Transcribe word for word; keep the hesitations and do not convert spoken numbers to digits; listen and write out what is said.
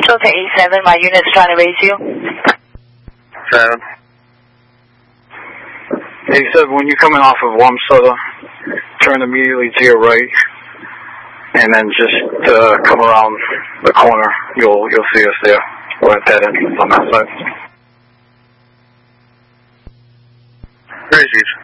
Delta eighty-seven, my unit's trying to raise you. Seven. eighty-seven, when you're coming off of Wamsutta, turn immediately to your right, and then just uh, come around the corner. You'll you'll see us there. We're at that entrance on that side. Raise each.